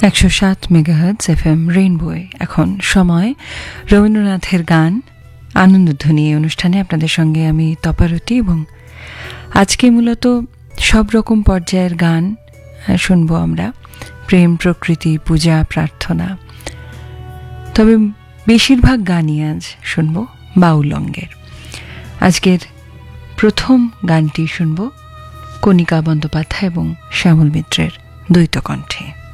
107 megahertz FM রেইনবোয় এখন সময় রবীন্দ্রনাথের গান আনন্দধ্বনি অনুষ্ঠানে আপনাদের সঙ্গে আমি তপারতি এবং আজকে মূলত সব রকম পর্যায়ের গান শুনবো আমরা। প্রেম, প্রকৃতি, পূজা, প্রার্থনা, তবে বেশিরভাগ গানই আজ শুনবো বাউল অঙ্গের। আজকের প্রথম গানটি শুনবো কণিকা বন্দ্যোপাধ্যায় এবং শ্যামল মিত্রের দ্বৈত কণ্ঠে।